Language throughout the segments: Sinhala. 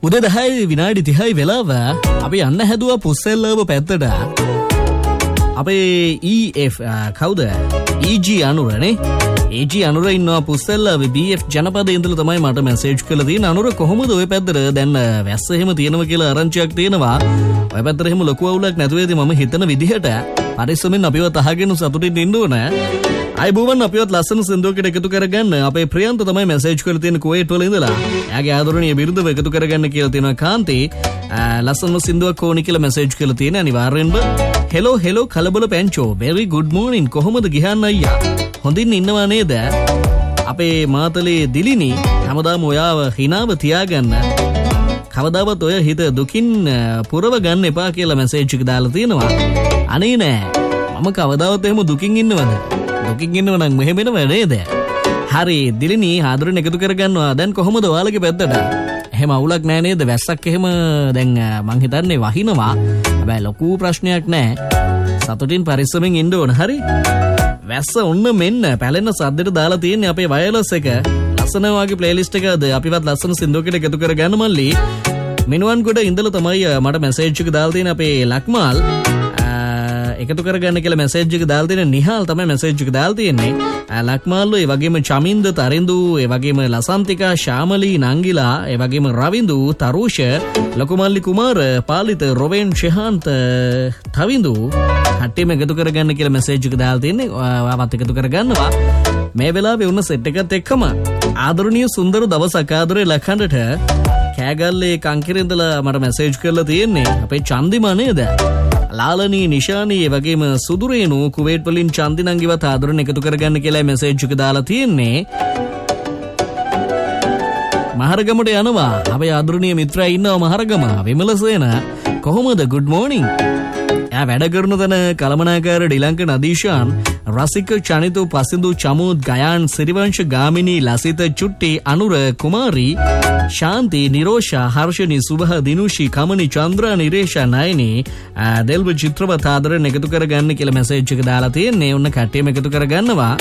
උදේ 10 විනාඩි 30යි වෙලාව. අපි යන්න හැදුවා පුස්සෙල්ලව පැත්තට. අපේ EF කවුද? EG අනුරනේ. EG අනුර ඉන්නවා පුස්සෙල්ලව BF ජනපදයේ ඉඳලා තමයි මට මැසේජ් කරලා තියෙන්නේ. අනුර කොහොමද ওই පැත්තට දැන් වැස්ස එහෙම තියෙනවා කියලා ආරංචියක් තියෙනවා. ඔය පැත්තට එහෙම ලොකු අවුලක් නැතුව ඇති මම හිතන විදිහට. පරිස්සමෙන් අපිවත් අහගෙන සතුටින් ඉන්න ඕන. අයබෝවන් අපිවත් ලස්සන සින්දුවකට එකතු කරගන්න. අපේ ප්‍රියන්ත තමයි මැසේජ් කරලා තියෙන කුවේට් වල ඉඳලා. එයාගේ ආදරණීය බිරිඳව එකතු කරගන්න කියලා තියෙනවා. කාන්ති ලස්සන සින්දුවක් ඕනි කියලා මැසේජ් කරලා තියෙන. අනිවාර්යෙන්ම හෙලෝ කලබල පැංචෝ very good morning කොහොමද ගිහන්න අයියා? හොඳින් ඉන්නවා නේද? අපේ මාතලේ දිලිනි හැමදාම ඔයාව හිනාව තියාගන්න. කවදාවත් ඔය හිත දුකින් පුරව ගන්න එපා කියලා මැසේජ් එක දාලා තියෙනවා. අනේ නෑ මම කවදාවත් එහෙම දුකින් ඉන්නවද? දුකින් ඉන්නව නම් මෙහෙම වෙනව නේද? හරි දිලිනි ආදරෙන් එකතු කරගන්නවා. දැන් කොහොමද ඔයාලගේ පැත්තට? එහෙම අවුලක් නෑ නේද? වැස්සක් එහෙම දැන් මං හිතන්නේ වහිනවා. හැබැයි ලොකු ප්‍රශ්නයක් නෑ. සතුටින් පරිස්සමෙන් ඉන්න ඕන. හරි? වැස්ස ඔන්න මෙන්න පැලෙන සද්දෙට දාලා තියෙන්නේ අපේ වයර්ලස් එක. ලස්සන වගේ ප්ලේලිස්ට් එකද අපිවත් ලස්සන සින්දුවකට එකතු කරගන්න මල්ලි. මිනුවන්ගොඩ ඉඳලා තමයි මට මැසේජ් එක දාලා තියෙන්නේ අපේ ලක්මාල්. එකතු කරගන්න කියලා මැසේජ් එක දාලා තියෙන නිහාල් තමයි මැසේජ් එක දාලා තියෙන්නේ. ලක්මාල්ලෝ ඒ වගේම චමින්ද තරින්දු ඒ වගේම ලසන්තිකා ශාමලී නංගිලා ඒ වගේම රවින්දු තරුෂ ලකුමල්ලි කුමාර පාලිත රොවෙන් ශෙහාන්ත තවින්දු කට්ටියම එකතු කරගන්න කියලා මැසේජ් එක දාලා තියෙන්නේ. ඔයාවත් එකතු කරගන්නවා. මේ වෙලාවේ වුණ සෙට් එකත් එක්කම ආදරණීය සුන්දර දවසක් ආදරේ ලඛණ්ඩට කෑගල්ලේ කංකිරෙන්දලා මට මැසේජ් කරලා තියෙන්නේ අපේ චන්දිමා නේද? ලාලනී නිශානී ඒ වගේම සුදුරේනු කුවේට් වලින් චන්දිනංගිවත් ආදරෙන් එකතු කරගන්න කියලා මැසේජ් එක දාලා තියෙන්නේ. මහරගමට යනවා. අපේ ආදරණීය මිත්‍රයා ඉන්නවා මහරගම. විමලසේන කොහොමද? good morning. එයා වැඩ කරන තැන කලමනාකාර ඩිලංක නදීෂාන් රසික චනිතු පසින්දු චමුත් ගයාන් සිරිවංශ ගාමිනී ලසිත චුට්ටි අනුර කුමාරී ශාන්ති නිරෝෂා හර්ෂණී සුභහ දිනුෂි කමනි චන්ද්‍රා නිරේෂා නයනී දෙල්ව චිත්‍රවත් ආදරෙන් එකතු කරගන්න කියලා මැසේජ් එක දාලා තියෙන්නේ. ඔන්න කට්ටියම එකතු කරගන්නවා.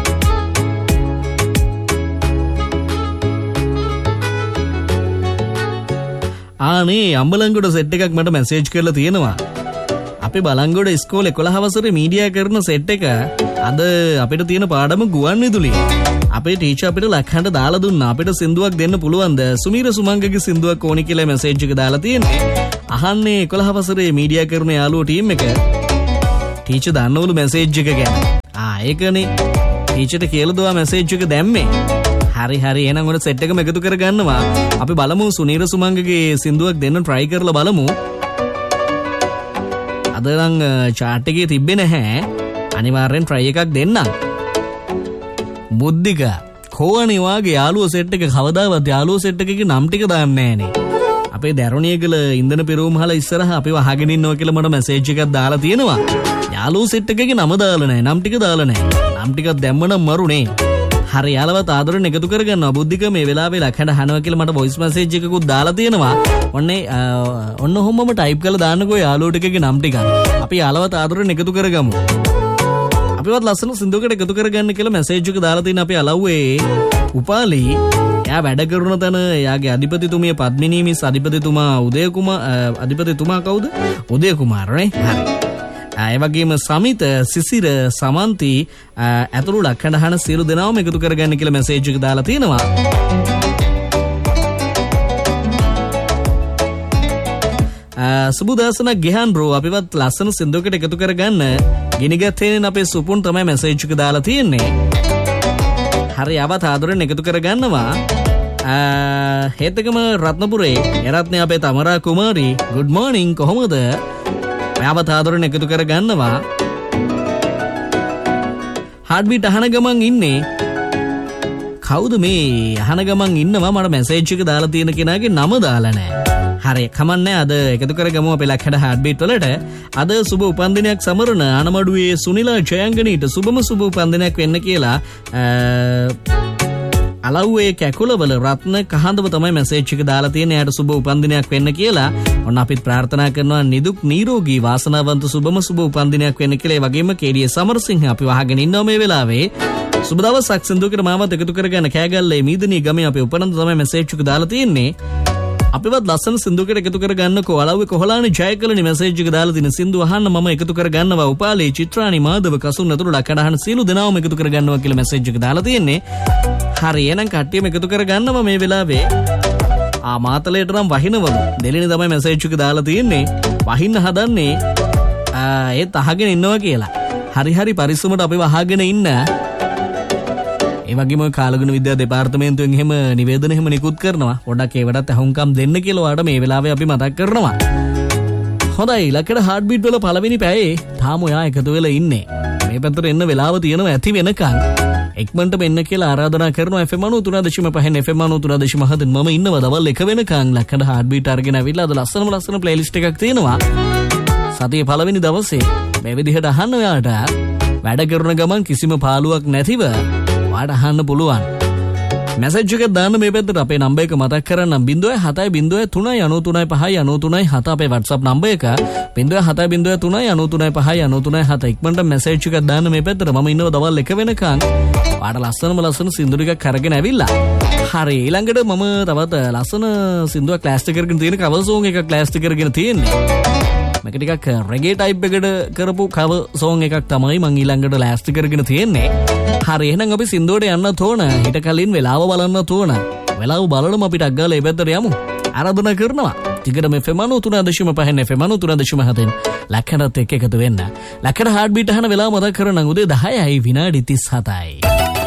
ආනේ අම්බලන්ගොඩ සෙට් එකක් මට මැසේජ් කරලා තියෙනවා. අපි බලංගොඩ ඉස්කෝලේ 11 වසරේ මීඩියා කරන සෙට් එක අද අපිට තියෙන පාඩම ගුවන් විදුලි. අපේ ටීචර් අපිට ලක්හඬ දාලා දුන්නා. අපිට සින්දුවක් දෙන්න පුළුවන්ද? සුමීර සුමංගගේ සින්දුවක් ඕනි කියලා මැසේජ් එක දාලා තියෙන්නේ. අහන්නේ 11 වසරේ මීඩියා කරන යාළුවෝ ටීම් එක. ටීචර් දන්නවලු මැසේජ් එක ගැන. ඒකනේ. ටීචර්ට කියලා දුවා මැසේජ් එක දැම්මේ. හරි එහෙනම් ඔන්න සෙට් එකම එකතු කරගන්නවා. අපි බලමු සුනීර සුමංගගේ සින්දුවක් දෙන්න try කරලා බලමු. අද නම් chart එකේ තිබ්බේ නැහැ. අනිවාර්යෙන් try එකක් දෙන්නම්. බුද්ධික කොහොනේ වාගේ යාළුවෝ සෙට් එක කවදාවත් යාළුවෝ සෙට් එකේ නම් ටික දාන්නේ නැහනේ. අපේ දරුණියගල ඉන්දන පෙරෝමහල ඉස්සරහ අපිව අහගෙන ඉන්නවා කියලා මට මැසේජ් එකක් දාලා තියෙනවා. යාළුවෝ සෙට් එකේ නම දාලා නැහැ. නම් ටික දාලා නැහැ. නම් ටිකක් දැම්ම නම් මරුනේ. හරි යාළුවත් ආදරෙන් එකතු කරගන්නවා. බුද්ධික මේ වෙලාවේ ලක්හඬ අහනවා කියලා මට වොයිස් මැසේජ් එකකුත් දාලා තියෙනවා. ඔන්න ඔහොමම ටයිප් කරලා දාන්නකෝ යාළුවෝ ටිකගේ නම් ටික. අපි යාළුවත් ආදරෙන් එකතු කරගමු. අපිවත් ලස්සන සින්දුවකට එකතු කරගන්න කියලා මැසේජ් එක දාලා තියෙන අපේ අලව්වේ උපාලි. එයා වැඩ කරන තැන එයාගේ අධිපතිතුමිය පද්මිනී මිස් අධිපතිතුමා අධිපතිතුමා කවුද? උදය කුමාරනේ. හරි. ඒ වගේම සමිත සිසිර සමන්ති ඇතුළු ලක්හඬ අහන සියලු දෙනාම එකතු කරගන්න කියලා මැසේජ් එක දාලා තියෙනවා. සුබදාසන ගෙහන් බ්‍රෝ අපිවත් ලස්සන සින්දුවකට එකතු කරගන්න. ගිනිගත්තේන අපේ සුපුන් තමයි මැසේජ් එක දාලා තියෙන්නේ. හරි ආවත් ආදරෙන් එකතු කරගන්නවා. හේතකම රත්නපුරේ එරත්නේ අපේ තමරා කුමාරී good morning කොහොමද? ඔයාවත් ආදරෙන් එකතු කරගන්නවා. heartbeat අහන ගමන් ඉන්නේ කවුද මේ අහන ගමන් ඉන්නවා? මට මැසේජ් එක දාලා තියෙන කෙනාගේ නම දාලා නැහැ. හරි කමන්නේ. අද එකතු කරගමු අපේ ලක්හඬ heartbeat වලට. අද සුබ උපන්දිනයක් සමරන අනමඩුවේ සුනිලා ජයංගනීට සුබම සුබ උපන්දිනයක් වෙන්න කියලා අලව්වේ කැකුලවල රත්න කහඳව තමයි මැසේජ් එක දාලා තියෙන්නේ. එයාට සුබ උපන්දිනයක් වෙන්න කියලා. ඔන්න අපිත් ප්‍රාර්ථනා කරනවා නිදුක් නිරෝගී වාසනාවන්ත සුබම සුබ උපන්දිනයක් වෙන්න කියලා. ඒ වගේම කේඩී සමරසිංහ අපි වහගෙන ඉන්නවා මේ වෙලාවේ. සුබ දවසක් සින්දුවකට මාවත් එකතු කරගන්න කෑගල්ලේ මීදනී ගමේ අපේ උපනන්ද තමයි මැසේජ් එක දාලා තියෙන්නේ. අපිවත් ලස්සන සින්දුවකට එකතු කර ගන්නකෝ. අලව්වේ කොහලානි ජයකලනි මැසේජ් එක දාලා තියෙන සින්දුව අහන්න මම එකතු කර ගන්නවා. උපාලේ චිත්‍රානි මාධව කසුන් අතුරු ලකඩහන සීලු දෙනාම එකතු කර ගන්නවා කියලා මැසේජ් එක දාලා තියෙන්නේ. හරි එහෙනම් කට්ටියම එකතු කර ගන්නවා මේ වෙලාවේ. මාතලේට නම් වහිනවලු. දෙලිනි තමයි මැසේජ් එක දාලා තියෙන්නේ. වහින්න හදන්නේ ඒත් අහගෙන ඉන්නවා කියලා. හරි පරිස්සමට අපි වහගෙන ඉන්න. ඒ වගේම කාලගුණ විද්‍යා දෙපාර්තමේන්තුවෙන් එහෙම නිවේදන එහෙම නිකුත් කරනවා. පොඩක් ඒවටත් අහුම්කම් දෙන්න කියලා ඔයාලට මේ වෙලාවේ අපි මතක් කරනවා. හොඳයි ලක්කඩ හાર્ට් බීට් වල පළවෙනි පැයේ තාම ඔයා එකතු වෙලා ඉන්නේ. මේ පැත්තට එන්න වෙලාව තියෙනවා ඇති වෙනකන්. එක්මන්ට මෙන්න කියලා ආරාධනා කරනවා FM 93.5 FM 93.7 මම ඉන්නවා දවල් 1 වෙනකන් ලක්කඩ හાર્ට් බීට් අරගෙන අවිල්ලා අද ලස්සන ප්ලේලිස්ට් එකක් තියෙනවා. සතියේ පළවෙනි දවසේ මේ විදිහට අහන්න ඔයාට වැඩ කරන ගමන් කිසිම පාළුවක් නැතිව ඔයාට අහන්න පුළුවන්. මැසේජ් එකක් දාන්න මේ පැත්තට අපේ නම්බර් එක මතක් කරන්නම් 0703935993 අපේ WhatsApp නම්බර් එක 0703935993 ඉක්මනට මැසේජ් එකක් දාන්න මේ පැත්තට මම ඉන්නවා දවල් 1 වෙනකන්. ඔයාට ලස්සන සින්දු ටිකක් අරගෙන ඇවිල්ලා. හරි ඊළඟට මම තවත් ලස්සන සින්දුවක් ක්ලාස්ට් කරගෙන තියෙන කවර් සෝන් එකක් ක්ලාස්ට් කරගෙන තියෙන්නේ. මේක ටිකක් රෙගේ ටයිප් එකට කරපු කවර් සෝන් එකක් තමයි මම ඊළඟට ක්ලාස්ට් කරගෙන තියෙන්නේ. හරි එහෙනම් අපි සින්දුවට යන්න තෝන. ඊට කලින් වෙලාව බලන්න තෝන. වෙලාව බලලම අපිට අග්ගාල ඒ පැත්තට යමු. ආරාධනා කරනවා. ටිකටම FM 93.5 FM 93.7 ලක්කඩත් එක්ක එකතු වෙන්න. ලක්කඩ හાર્ට් බීට් අහන වෙලාව මතක් කරගන්න උදේ 10යි විනාඩි 37යි.